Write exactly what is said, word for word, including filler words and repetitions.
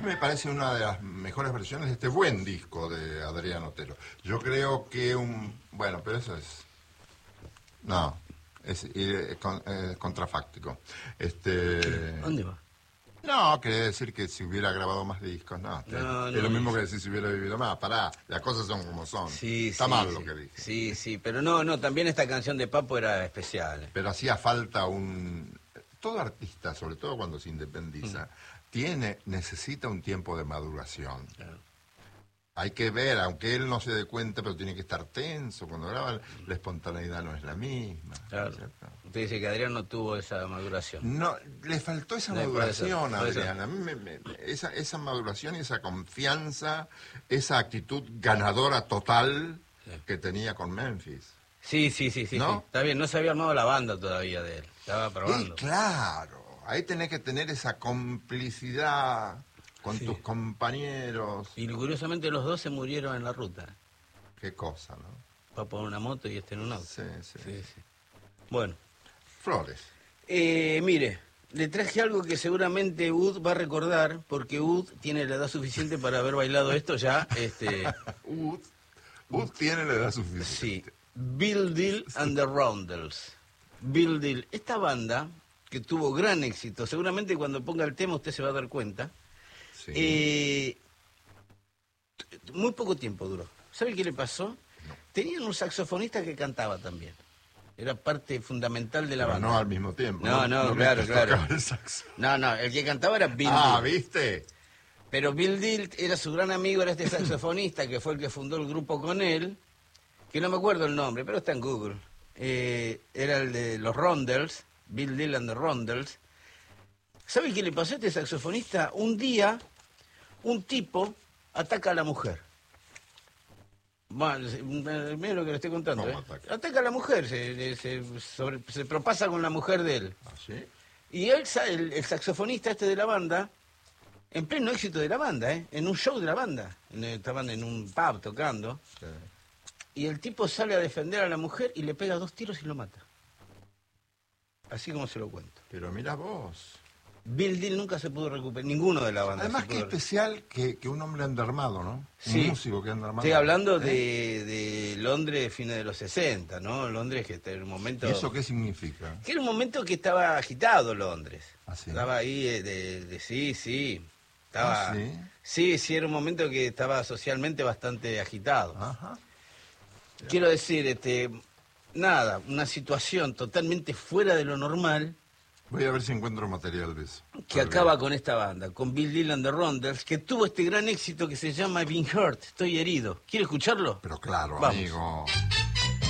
me parece una de las mejores versiones de este buen disco de Adrián Otero. Yo creo que un... Bueno, pero eso es... No, es, es, es contrafáctico. Este... ¿Dónde va? No, quiere decir que si hubiera grabado más discos, no. No, es no lo mismo es. que decir si hubiera vivido más. Pará, las cosas son como son. Sí, Está sí, mal sí. lo que dije. Sí, sí, pero no, no, también esta canción de Papo era especial. ¿eh? Pero hacía falta un... Todo artista, sobre todo cuando se independiza, mm. tiene, necesita un tiempo de maduración. Claro. Hay que ver, aunque él no se dé cuenta, pero tiene que estar tenso. Cuando graba, la espontaneidad no es la misma. Claro. ¿Cierto? Usted dice que Adrián no tuvo esa maduración. No, le faltó esa no, maduración a Adrián. A mí me, me, esa, esa maduración y esa confianza, esa actitud ganadora total sí. que tenía con Memphis. Sí, sí, sí, sí, ¿No? sí. Está bien, no se había armado la banda todavía de él. Estaba probando. Y claro, ahí tenés que tener esa complicidad con sí. tus compañeros. Y curiosamente los dos se murieron en la ruta. Qué cosa, ¿no? Papo en una moto y este en un auto. Sí, sí. sí, sí. Bueno. Flores. Eh, mire, le traje algo que seguramente Ud va a recordar, porque Ud tiene la edad suficiente para haber bailado esto ya. Este... Ud, Ud tiene la edad suficiente. Sí. Bill Deal and the Roundels. Bill Deal. Esta banda, que tuvo gran éxito, seguramente cuando ponga el tema usted se va a dar cuenta. Sí. Eh, muy poco tiempo duró. ¿Sabe qué le pasó? No. Tenían un saxofonista que cantaba también. Era parte fundamental de la Pero banda. no al mismo tiempo. No, no, no, no claro, claro. El saxo. No, no, el que cantaba era Bill Ah, Deal. ¿viste? Pero Bill Deal era su gran amigo, era este saxofonista que fue el que fundó el grupo con él, que no me acuerdo el nombre, pero está en Google. Eh, era el de los Roundels, Bill Deal and the Roundels. ¿Sabe qué le pasó a este saxofonista? Un día, un tipo ataca a la mujer. Bueno, mira lo que le estoy contando. ¿eh? Ataca? ataca a la mujer, se, se, sobre, se propasa con la mujer de él. ¿Ah, sí? Y él, el, el saxofonista este de la banda, en pleno éxito de la banda, ¿eh? en un show de la banda, estaban en un pub tocando, sí. y el tipo sale a defender a la mujer y le pega dos tiros y lo mata. Así como se lo cuento. Pero mira vos. Bill Deal nunca se pudo recuperar, ninguno de la banda. Además, qué especial que, que un hombre endermado, ¿no? Sí. Un músico que anda armado. Estoy hablando ¿eh? de, de Londres, fines de los sesenta, ¿no? Londres que en un momento... ¿Y eso qué significa? Que era un momento que estaba agitado Londres. ¿Ah, sí? Estaba ahí de, de, de sí, sí. Estaba, ¿Ah, sí? Sí, sí, era un momento que estaba socialmente bastante agitado. Ajá. Quiero decir, este, nada, una situación totalmente fuera de lo normal. Voy a ver si encuentro material de eso. Que acaba con esta banda, con Bill Deal and the Roundels, que tuvo este gran éxito que se llama I've Been Hurt, estoy herido. ¿Quiere escucharlo? Pero claro, Vamos. amigo.